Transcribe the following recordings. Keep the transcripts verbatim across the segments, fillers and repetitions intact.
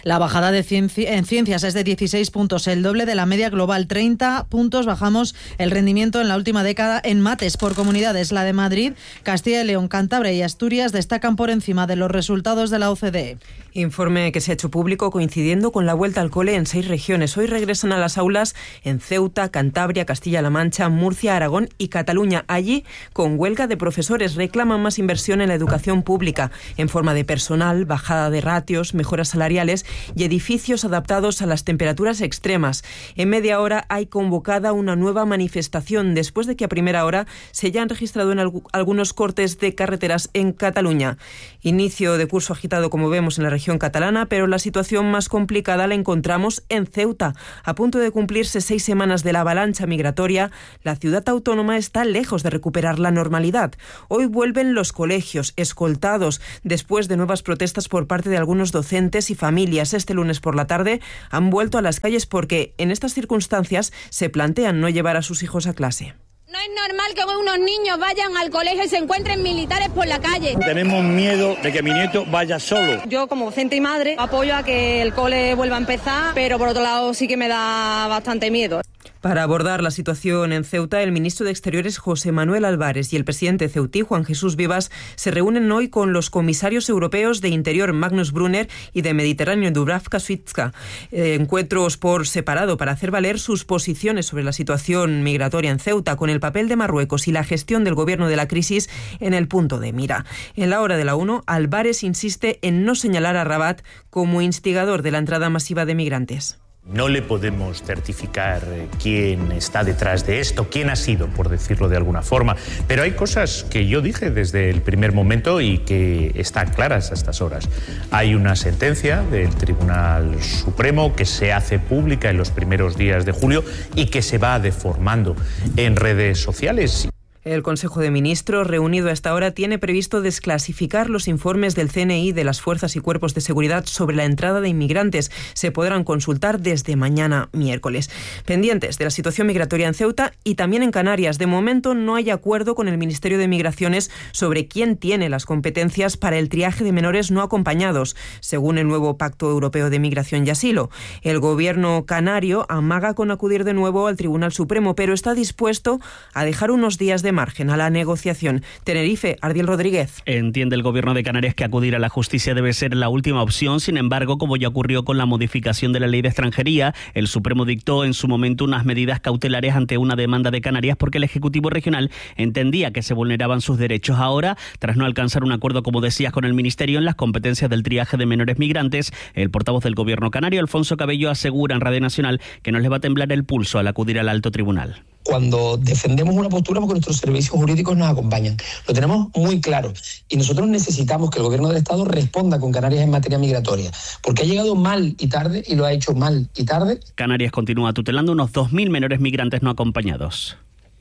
La bajada de cienci- en ciencias es de dieciséis puntos, el doble de la media global. treinta puntos bajamos el rendimiento en la última década en mates por comunidades. La de Madrid, Castilla y León, Cantabria y Asturias destacan por encima de los resultados de la O C D E. Informe que se ha hecho público coincidiendo con la vuelta al cole en seis regiones. Hoy regresan a las aulas en Ceuta, Cantabria, Castilla-La Mancha, Murcia, Aragón y Cataluña. Allí, con huelga de profesores, reclaman más inversión en la educación pública, en forma de personal, bajada de ratios, mejoras salariales y edificios adaptados a las temperaturas extremas. En media hora hay convocada una nueva manifestación, después de que a primera hora se hayan registrado en alg- algunos cortes de carreteras en Cataluña. Inicio de curso agitado, como vemos, en la región catalana, pero la situación más complicada la encontramos en Ceuta. A punto de cumplirse seis semanas de la avalancha migratoria, la ciudad autónoma está lejos de recuperar la normalidad. Hoy vuelven los colegios, escoltados, después de nuevas protestas por parte de algunos docentes y familias. Este lunes por la tarde han vuelto a las calles porque, en estas circunstancias, se plantean no llevar a sus hijos a clase. No es normal que unos niños vayan al colegio y se encuentren militares por la calle. Tenemos miedo de que mi nieto vaya solo. Yo, como docente y madre, apoyo a que el cole vuelva a empezar, pero por otro lado sí que me da bastante miedo. Para abordar la situación en Ceuta, el ministro de Exteriores José Manuel Álvarez y el presidente ceutí Juan Jesús Vivas se reúnen hoy con los comisarios europeos de Interior Magnus Brunner y de Mediterráneo Dubravka Šuica. Eh, encuentros por separado para hacer valer sus posiciones sobre la situación migratoria en Ceuta, con el papel de Marruecos y la gestión del gobierno de la crisis en el punto de mira. En la hora de la una, Álvarez insiste en no señalar a Rabat como instigador de la entrada masiva de migrantes. No le podemos certificar quién está detrás de esto, quién ha sido, por decirlo de alguna forma. Pero hay cosas que yo dije desde el primer momento y que están claras a estas horas. Hay una sentencia del Tribunal Supremo que se hace pública en los primeros días de julio y que se va deformando en redes sociales. El Consejo de Ministros, reunido a esta hora, tiene previsto desclasificar los informes del C N I de las fuerzas y cuerpos de seguridad sobre la entrada de inmigrantes. Se podrán consultar desde mañana miércoles. Pendientes de la situación migratoria en Ceuta y también en Canarias. De momento no hay acuerdo con el Ministerio de Migraciones sobre quién tiene las competencias para el triaje de menores no acompañados, según el nuevo Pacto Europeo de Migración y Asilo. El gobierno canario amaga con acudir de nuevo al Tribunal Supremo, pero está dispuesto a dejar unos días de margen a la negociación. Tenerife, Ardiel Rodríguez. Entiende el gobierno de Canarias que acudir a la justicia debe ser la última opción. Sin embargo, como ya ocurrió con la modificación de la ley de extranjería, el Supremo dictó en su momento unas medidas cautelares ante una demanda de Canarias porque el Ejecutivo Regional entendía que se vulneraban sus derechos. Ahora, tras no alcanzar un acuerdo, como decías, con el Ministerio en las competencias del triaje de menores migrantes, el portavoz del gobierno canario, Alfonso Cabello, asegura en Radio Nacional que no les va a temblar el pulso al acudir al alto tribunal. Cuando defendemos una postura porque nuestros servicios jurídicos nos acompañan. Lo tenemos muy claro y nosotros necesitamos que el gobierno del Estado responda con Canarias en materia migratoria, porque ha llegado mal y tarde y lo ha hecho mal y tarde. Canarias continúa tutelando unos dos mil menores migrantes no acompañados.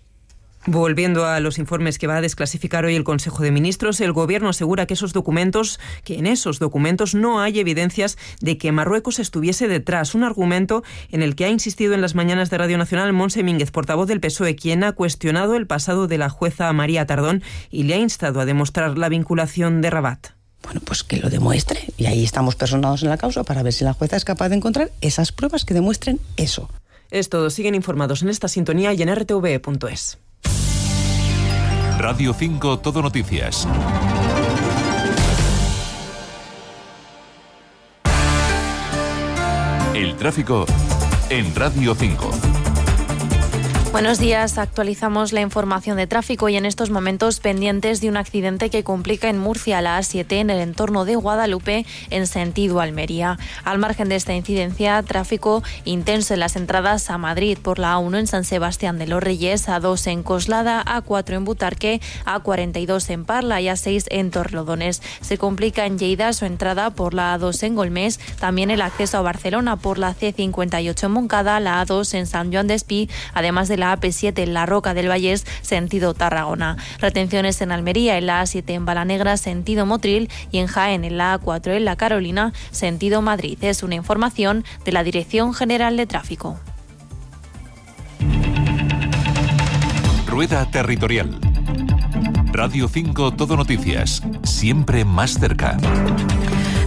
Volviendo a los informes que va a desclasificar hoy el Consejo de Ministros, el Gobierno asegura que esos documentos, que en esos documentos no hay evidencias de que Marruecos estuviese detrás. Un argumento en el que ha insistido en las mañanas de Radio Nacional Montse Mínguez, portavoz del P S O E, quien ha cuestionado el pasado de la jueza María Tardón y le ha instado a demostrar la vinculación de Rabat. Bueno, pues que lo demuestre. Y ahí estamos personados en la causa para ver si la jueza es capaz de encontrar esas pruebas que demuestren eso. Es todo. Siguen informados en esta sintonía y en r t v e punto es. Radio cinco Todo Noticias. El tráfico en Radio cinco. Buenos días, actualizamos la información de tráfico y en estos momentos pendientes de un accidente que complica en Murcia la A siete en el entorno de Guadalupe en sentido Almería. Al margen de esta incidencia, tráfico intenso en las entradas a Madrid por la A uno en San Sebastián de los Reyes, A dos en Coslada, A cuatro en Butarque, A cuarenta y dos en Parla y A seis en Torrelodones. Se complica en Lleida su entrada por la A dos en Golmés, también el acceso a Barcelona por la C cincuenta y ocho en Moncada, la A dos en San Joan d'Espí, además de la A P siete en La Roca del Vallés, sentido Tarragona. Retenciones en Almería, en la A siete en Balanegra, sentido Motril, y en Jaén, en la A cuatro en La Carolina, sentido Madrid. Es una información de la Dirección General de Tráfico. Rueda Territorial. Radio cinco Todo Noticias, siempre más cerca.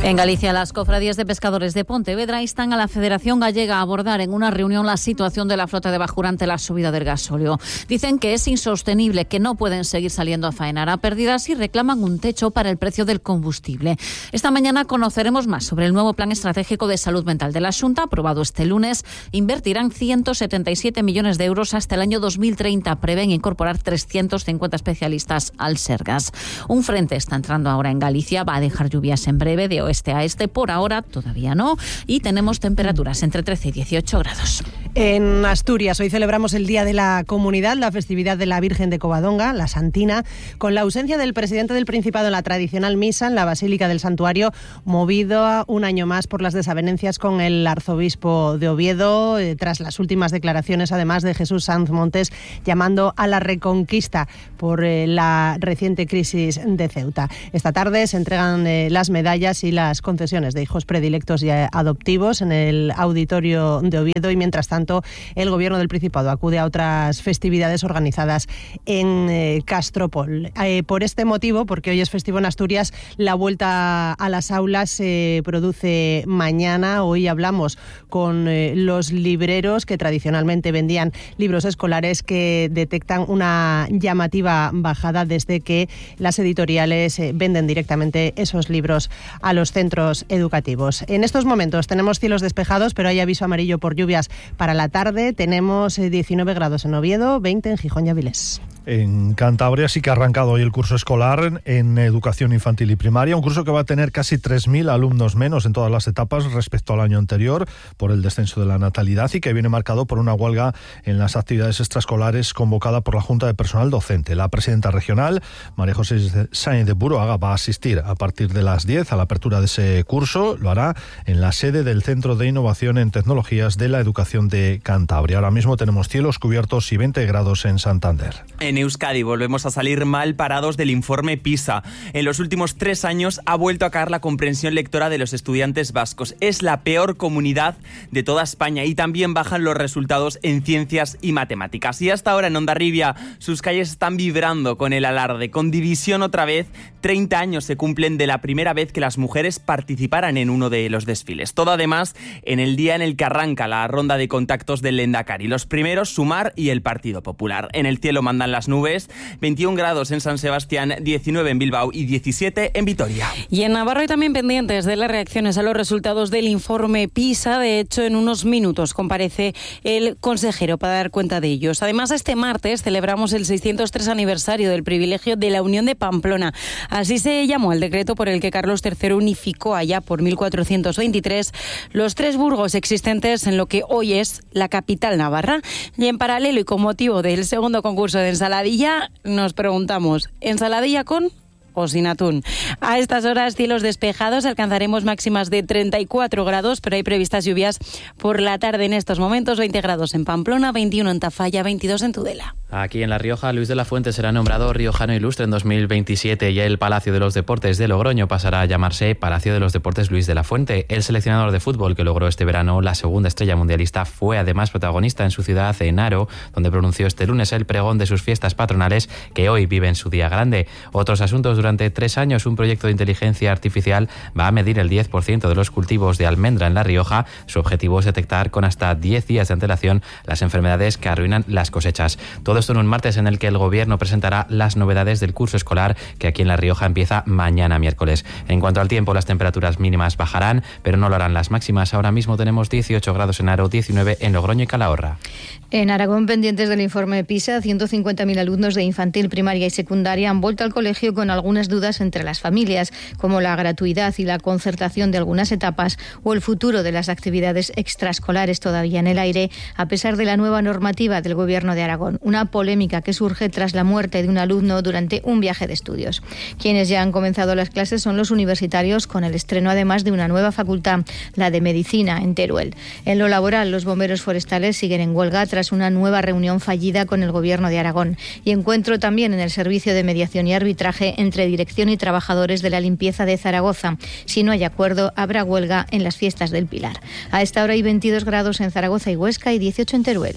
En Galicia, las cofradías de pescadores de Pontevedra instan a la Federación Gallega a abordar en una reunión la situación de la flota de bajura ante la subida del gasóleo. Dicen que es insostenible, que no pueden seguir saliendo a faenar a pérdidas y reclaman un techo para el precio del combustible. Esta mañana conoceremos más sobre el nuevo Plan Estratégico de Salud Mental de la Xunta, aprobado este lunes. Invertirán ciento setenta y siete millones de euros hasta el año dos mil treinta. Prevén incorporar trescientos cincuenta especialistas al Sergas. Un frente está entrando ahora en Galicia, va a dejar lluvias en breve de oeste a este, por ahora todavía no, y tenemos temperaturas entre trece y dieciocho grados. En Asturias hoy celebramos el Día de la Comunidad, la festividad de la Virgen de Covadonga, la Santina, con la ausencia del presidente del Principado en la tradicional misa en la Basílica del Santuario, movido un año más por las desavenencias con el arzobispo de Oviedo, eh, tras las últimas declaraciones además de Jesús Sanz Montes llamando a la reconquista por eh, la reciente crisis de Ceuta. Esta tarde se entregan eh, las medallas y las las concesiones de hijos predilectos y adoptivos en el auditorio de Oviedo, y mientras tanto el Gobierno del Principado acude a otras festividades organizadas en eh, Castropol. Eh, por este motivo, porque hoy es festivo en Asturias, la vuelta a las aulas se produce mañana. Hoy hablamos con eh, los libreros que tradicionalmente vendían libros escolares, que detectan una llamativa bajada desde que las editoriales eh, venden directamente esos libros a los centros educativos. En estos momentos tenemos cielos despejados, pero hay aviso amarillo por lluvias para la tarde. Tenemos diecinueve grados en Oviedo, veinte en Gijón y Avilés. En Cantabria sí que ha arrancado hoy el curso escolar en educación infantil y primaria, un curso que va a tener casi tres mil alumnos menos en todas las etapas respecto al año anterior por el descenso de la natalidad, y que viene marcado por una huelga en las actividades extraescolares convocada por la Junta de Personal Docente. La presidenta regional, María José Sáenz de Buroaga, va a asistir a partir de las diez a la apertura de ese curso. Lo hará en la sede del Centro de Innovación en Tecnologías de la Educación de Cantabria. Ahora mismo tenemos cielos cubiertos y veinte grados en Santander. En Euskadi volvemos a salir mal parados del informe PISA. En los últimos tres años ha vuelto a caer la comprensión lectora de los estudiantes vascos. Es la peor comunidad de toda España, y también bajan los resultados en ciencias y matemáticas. Y hasta ahora en Hondarribia sus calles están vibrando con el alarde. Con División otra vez, treinta años se cumplen de la primera vez que las mujeres participaran en uno de los desfiles. Todo además en el día en el que arranca la ronda de contactos del Lehendakari. Los primeros, Sumar y el Partido Popular. En el cielo mandan las nubes, veintiún grados en San Sebastián, diecinueve en Bilbao y diecisiete en Vitoria. Y en Navarra hay también pendientes de las reacciones a los resultados del informe PISA. De hecho, en unos minutos comparece el consejero para dar cuenta de ellos. Además, este martes celebramos el seiscientos tres aniversario del privilegio de la Unión de Pamplona. Así se llamó el decreto por el que Carlos tercero unificó allá por mil cuatrocientos veintitrés los tres burgos existentes en lo que hoy es la capital navarra. Y en paralelo y con motivo del segundo concurso de ensaladilla, nos preguntamos, ¿ensaladilla con o sin atún? A estas horas, cielos despejados, alcanzaremos máximas de treinta y cuatro grados, pero hay previstas lluvias por la tarde en estos momentos. veinte grados en Pamplona, veintiuno en Tafalla, veintidós en Tudela. Aquí en La Rioja, Luis de la Fuente será nombrado riojano ilustre en dos mil veintisiete, y el Palacio de los Deportes de Logroño pasará a llamarse Palacio de los Deportes Luis de la Fuente. El seleccionador de fútbol que logró este verano la segunda estrella mundialista fue además protagonista en su ciudad, en Haro, donde pronunció este lunes el pregón de sus fiestas patronales, que hoy viven su día grande. Otros asuntos: durante tres años un proyecto de inteligencia artificial va a medir el diez por ciento de los cultivos de almendra en La Rioja. Su objetivo es detectar con hasta diez días de antelación las enfermedades que arruinan las cosechas. Todo esto en un martes en el que el Gobierno presentará las novedades del curso escolar, que aquí en La Rioja empieza mañana miércoles. En cuanto al tiempo, las temperaturas mínimas bajarán, pero no lo harán las máximas. Ahora mismo tenemos dieciocho grados en Haro, diecinueve en Logroño y Calahorra. En Aragón, pendientes del informe PISA, ciento cincuenta mil alumnos de infantil, primaria y secundaria han vuelto al colegio con algunas dudas entre las familias, como la gratuidad y la concertación de algunas etapas o el futuro de las actividades extraescolares todavía en el aire, a pesar de la nueva normativa del Gobierno de Aragón. Una polémica que surge tras la muerte de un alumno durante un viaje de estudios. Quienes ya han comenzado las clases son los universitarios, con el estreno además de una nueva facultad, la de Medicina, en Teruel. En lo laboral, los bomberos forestales siguen en huelga tras una nueva reunión fallida con el Gobierno de Aragón, y encuentro también en el Servicio de Mediación y Arbitraje entre dirección y trabajadores de la limpieza de Zaragoza. Si no hay acuerdo, habrá huelga en las fiestas del Pilar. A esta hora hay veintidós grados en Zaragoza y Huesca y dieciocho en Teruel.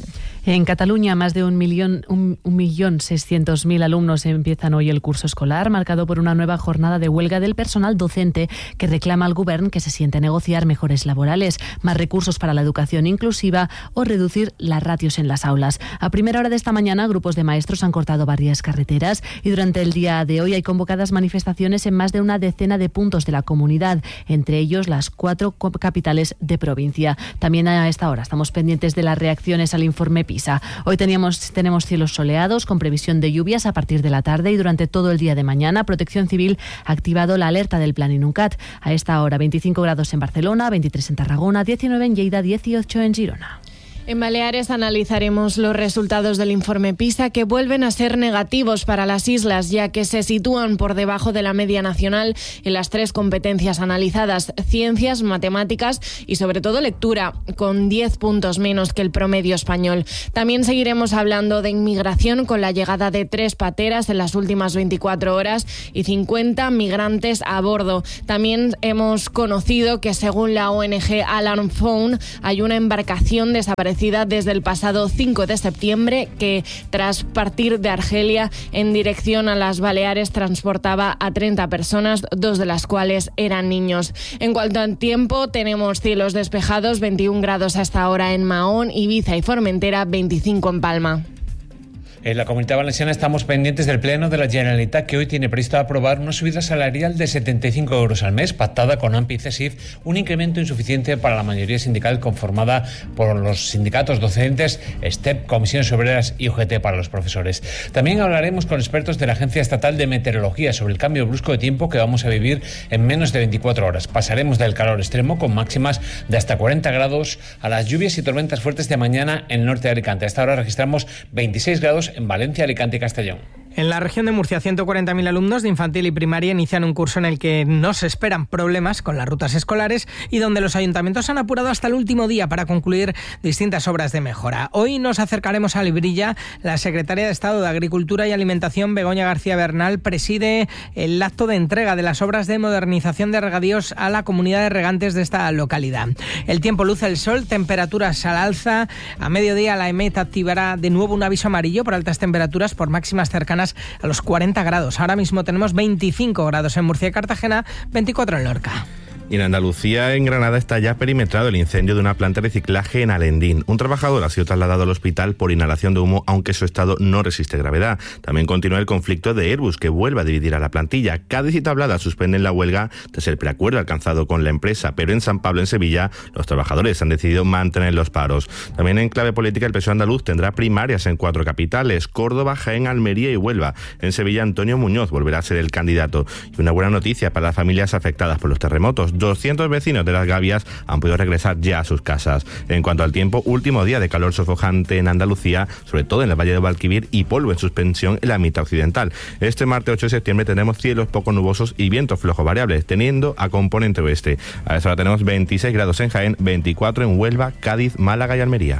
En Cataluña, más de un millón, un, un millón seiscientos mil alumnos empiezan hoy el curso escolar, marcado por una nueva jornada de huelga del personal docente que reclama al Govern que se siente a negociar mejores laborales, más recursos para la educación inclusiva o reducir las ratios en las aulas. A primera hora de esta mañana, grupos de maestros han cortado varias carreteras y durante el día de hoy hay convocadas manifestaciones en más de una decena de puntos de la comunidad, entre ellos las cuatro capitales de provincia. También a esta hora estamos pendientes de las reacciones al informe PISA. Hoy teníamos, tenemos cielos soleados con previsión de lluvias a partir de la tarde y durante todo el día de mañana. Protección Civil ha activado la alerta del Plan Inuncat. A esta hora veinticinco grados en Barcelona, veintitrés en Tarragona, diecinueve en Lleida, dieciocho en Girona. En Baleares analizaremos los resultados del informe PISA, que vuelven a ser negativos para las islas, ya que se sitúan por debajo de la media nacional en las tres competencias analizadas: ciencias, matemáticas y sobre todo lectura, con diez puntos menos que el promedio español. También seguiremos hablando de inmigración, con la llegada de tres pateras en las últimas veinticuatro horas y cincuenta migrantes a bordo. También hemos conocido que, según la O N G Alarm Phone, hay una embarcación desaparecida desde el pasado cinco de septiembre que, tras partir de Argelia en dirección a las Baleares, transportaba a treinta personas, dos de las cuales eran niños. En cuanto al tiempo, tenemos cielos despejados, veintiún grados hasta ahora en Mahón, Ibiza y Formentera, veinticinco en Palma. En la Comunidad Valenciana estamos pendientes del Pleno de la Generalitat, que hoy tiene previsto aprobar una subida salarial de setenta y cinco euros al mes, pactada con A M P y CESIF, un incremento insuficiente para la mayoría sindical conformada por los sindicatos docentes, STEP, Comisiones Obreras y U G T para los profesores. También hablaremos con expertos de la Agencia Estatal de Meteorología sobre el cambio brusco de tiempo que vamos a vivir en menos de veinticuatro horas. Pasaremos del calor extremo, con máximas de hasta cuarenta grados, a las lluvias y tormentas fuertes de mañana en el norte de Alicante. A esta hora registramos veintiséis grados en Valencia, Alicante y Castellón. En la región de Murcia, ciento cuarenta mil alumnos de infantil y primaria inician un curso en el que no se esperan problemas con las rutas escolares y donde los ayuntamientos han apurado hasta el último día para concluir distintas obras de mejora. Hoy nos acercaremos a Librilla. La secretaria de Estado de Agricultura y Alimentación, Begoña García Bernal, preside el acto de entrega de las obras de modernización de regadíos a la comunidad de regantes de esta localidad. El tiempo luce el sol, temperaturas al alza. A mediodía la EMET activará de nuevo un aviso amarillo por altas temperaturas, por máximas cercanas a los cuarenta grados. Ahora mismo tenemos veinticinco grados en Murcia y Cartagena, veinticuatro en Lorca. Y en Andalucía, en Granada, está ya perimetrado el incendio de una planta de reciclaje en Alendín. Un trabajador ha sido trasladado al hospital por inhalación de humo, aunque su estado no resiste gravedad. También continúa el conflicto de Airbus, que vuelve a dividir a la plantilla. Cádiz y Tablada suspenden la huelga tras el preacuerdo alcanzado con la empresa, pero en San Pablo, en Sevilla, los trabajadores han decidido mantener los paros. También en clave política, el P S O E andaluz tendrá primarias en cuatro capitales: Córdoba, Jaén, Almería y Huelva. En Sevilla, Antonio Muñoz volverá a ser el candidato. Y una buena noticia para las familias afectadas por los terremotos: doscientos vecinos de Las Gavias han podido regresar ya a sus casas. En cuanto al tiempo, último día de calor sofocante en Andalucía, sobre todo en el Valle de Guadalquivir, y polvo en suspensión en la mitad occidental. Este martes ocho de septiembre tenemos cielos poco nubosos y vientos flojos variables, teniendo a componente oeste. A esta hora tenemos veintiséis grados en Jaén, veinticuatro en Huelva, Cádiz, Málaga y Almería.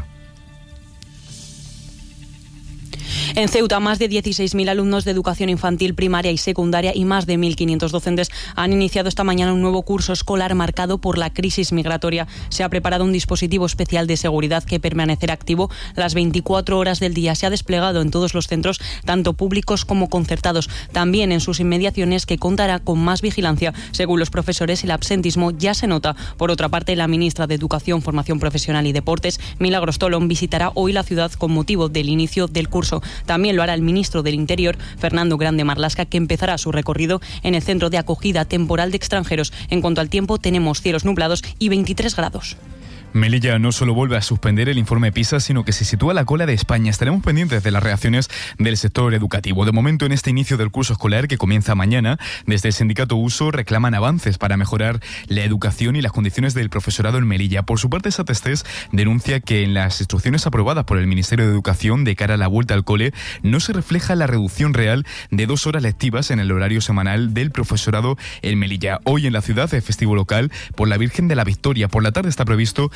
En Ceuta, más de dieciséis mil alumnos de educación infantil, primaria y secundaria y más de mil quinientos docentes han iniciado esta mañana un nuevo curso escolar marcado por la crisis migratoria. Se ha preparado un dispositivo especial de seguridad que permanecerá activo las veinticuatro horas del día. Se ha desplegado en todos los centros, tanto públicos como concertados. También en sus inmediaciones, que contará con más vigilancia. Según los profesores, el absentismo ya se nota. Por otra parte, la ministra de Educación, Formación Profesional y Deportes, Milagros Tolón, visitará hoy la ciudad con motivo del inicio del curso. También lo hará el ministro del Interior, Fernando Grande Marlaska, que empezará su recorrido en el centro de acogida temporal de extranjeros. En cuanto al tiempo, tenemos cielos nublados y veintitrés grados. Melilla no solo vuelve a suspender el informe PISA, sino que se sitúa a la cola de España. Estaremos pendientes de las reacciones del sector educativo. De momento, en este inicio del curso escolar, que comienza mañana, desde el sindicato USO reclaman avances para mejorar la educación y las condiciones del profesorado en Melilla. Por su parte, Satestés denuncia que en las instrucciones aprobadas por el Ministerio de Educación de cara a la vuelta al cole no se refleja la reducción real de dos horas lectivas en el horario semanal del profesorado en Melilla. Hoy en la ciudad es festivo local por la Virgen de la Victoria. Por la tarde está previsto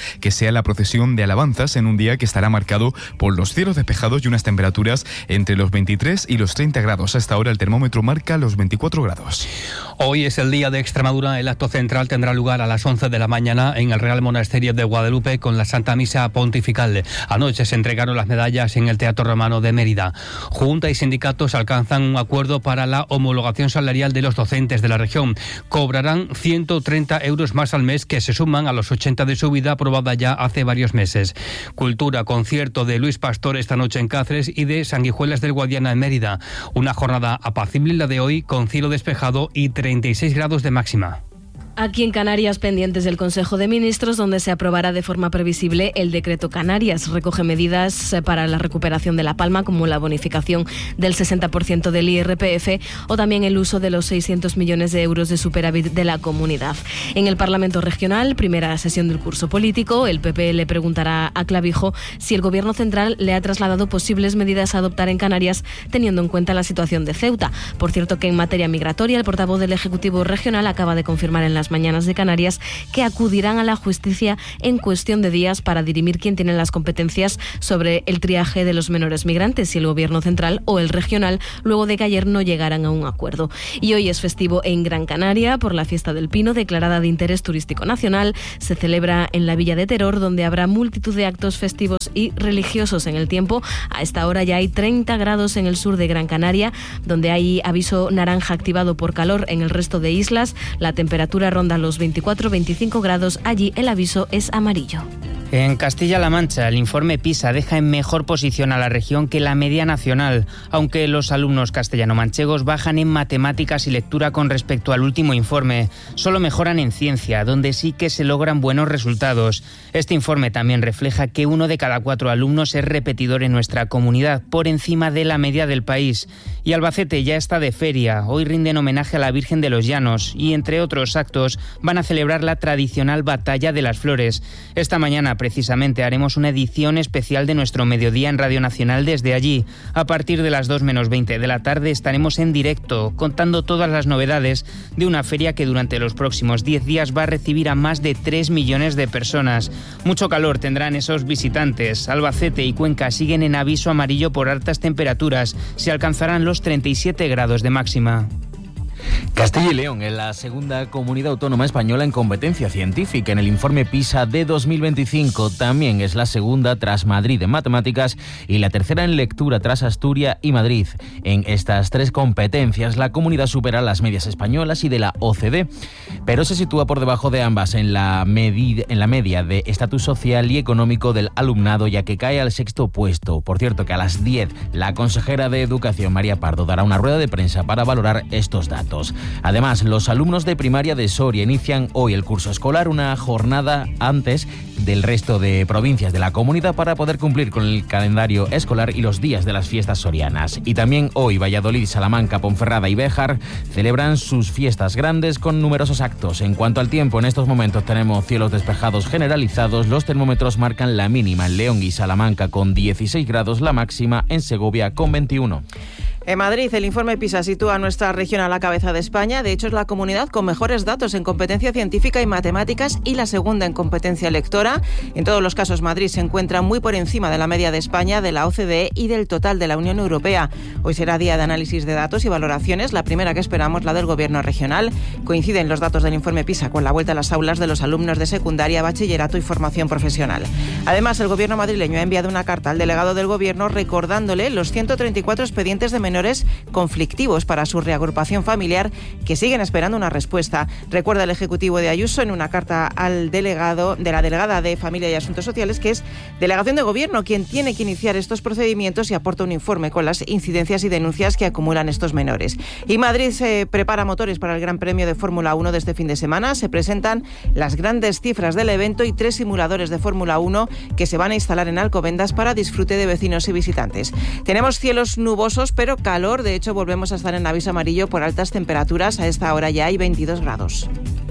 que sea la procesión de alabanzas en un día que estará marcado por los cielos despejados y unas temperaturas entre los veintitrés y los treinta grados. Hasta ahora el termómetro marca los veinticuatro grados. Hoy es el día de Extremadura. El acto central tendrá lugar a las once de la mañana en el Real Monasterio de Guadalupe con la Santa Misa Pontifical. Anoche se entregaron las medallas en el Teatro Romano de Mérida. Junta y sindicatos alcanzan un acuerdo para la homologación salarial de los docentes de la región. Cobrarán ciento treinta euros más al mes, que se suman a los ochenta de subida aprobada ya hace varios meses. Cultura, concierto de Luis Pastor esta noche en Cáceres y de Sanguijuelas del Guadiana en Mérida. Una jornada apacible la de hoy, con cielo despejado y treinta y seis grados de máxima. Aquí en Canarias, pendientes del Consejo de Ministros, donde se aprobará de forma previsible el decreto Canarias. Recoge medidas para la recuperación de La Palma, como la bonificación del sesenta por ciento del I R P F o también el uso de los seiscientos millones de euros de superávit de la comunidad. En el Parlamento Regional, primera sesión del curso político, el P P le preguntará a Clavijo si el Gobierno central le ha trasladado posibles medidas a adoptar en Canarias, teniendo en cuenta la situación de Ceuta. Por cierto, que en materia migratoria, el portavoz del Ejecutivo Regional acaba de confirmar en las mañanas de Canarias que acudirán a la justicia en cuestión de días para dirimir quién tiene las competencias sobre el triaje de los menores migrantes, si el Gobierno central o el regional, luego de que ayer no llegaran a un acuerdo. Y hoy es festivo en Gran Canaria por la Fiesta del Pino, declarada de interés turístico nacional. Se celebra en la Villa de Teror, donde habrá multitud de actos festivos y religiosos en el tiempo. A esta hora ya hay treinta grados en el sur de Gran Canaria, donde hay aviso naranja activado por calor. En el resto de islas la temperatura ronda los veinticuatro a veinticinco grados, allí el aviso es amarillo. En Castilla-La Mancha, el informe PISA deja en mejor posición a la región que la media nacional, aunque los alumnos castellano-manchegos bajan en matemáticas y lectura con respecto al último informe. Solo mejoran en ciencia, donde sí que se logran buenos resultados. Este informe también refleja que uno de cada cuatro alumnos es repetidor en nuestra comunidad, por encima de la media del país. Y Albacete ya está de feria. Hoy rinden homenaje a la Virgen de los Llanos y, entre otros actos, van a celebrar la tradicional Batalla de las Flores. Esta mañana, precisamente, haremos una edición especial de nuestro mediodía en Radio Nacional desde allí. A partir de las dos menos veinte de la tarde estaremos en directo contando todas las novedades de una feria que durante los próximos diez días va a recibir a más de tres millones de personas. Mucho calor tendrán esos visitantes. Albacete y Cuenca siguen en aviso amarillo por altas temperaturas. Se alcanzarán los treinta y siete grados de máxima. Castilla y León es la segunda comunidad autónoma española en competencia científica en el informe PISA de dos mil veinticinco. También es la segunda tras Madrid en matemáticas y la tercera en lectura tras Asturias y Madrid. En estas tres competencias la comunidad supera las medias españolas y de la O C D, pero se sitúa por debajo de ambas en la, medi- en la media de estatus social y económico del alumnado, ya que cae al sexto puesto. Por cierto, que a las diez la consejera de Educación, María Pardo, dará una rueda de prensa para valorar estos datos. Además, los alumnos de primaria de Soria inician hoy el curso escolar, una jornada antes del resto de provincias de la comunidad para poder cumplir con el calendario escolar y los días de las fiestas sorianas. Y también hoy Valladolid, Salamanca, Ponferrada y Béjar celebran sus fiestas grandes con numerosos actos. En cuanto al tiempo, en estos momentos tenemos cielos despejados generalizados. Los termómetros marcan la mínima en León y Salamanca con dieciséis grados, la máxima en Segovia con veintiuno. En Madrid, el informe PISA sitúa a nuestra región a la cabeza de España. De hecho, es la comunidad con mejores datos en competencia científica y matemáticas y la segunda en competencia lectora. En todos los casos, Madrid se encuentra muy por encima de la media de España, de la O C D E y del total de la Unión Europea. Hoy será día de análisis de datos y valoraciones. La primera que esperamos, la del Gobierno regional. Coinciden los datos del informe PISA con la vuelta a las aulas de los alumnos de secundaria, bachillerato y formación profesional. Además, el Gobierno madrileño ha enviado una carta al delegado del Gobierno recordándole los ciento treinta y cuatro expedientes de menores conflictivos para su reagrupación familiar que siguen esperando una respuesta. Recuerda el Ejecutivo de Ayuso en una carta al delegado de la delegada de Familia y Asuntos Sociales, que es delegación de Gobierno quien tiene que iniciar estos procedimientos, y aporta un informe con las incidencias y denuncias que acumulan estos menores. Y Madrid se prepara motores para el Gran Premio de Fórmula uno de este fin de semana. Se presentan las grandes cifras del evento y tres simuladores de Fórmula uno que se van a instalar en Alcobendas para disfrute de vecinos y visitantes. Tenemos cielos nubosos pero calor. De hecho, volvemos a estar en aviso amarillo por altas temperaturas. A esta hora ya hay veintidós grados.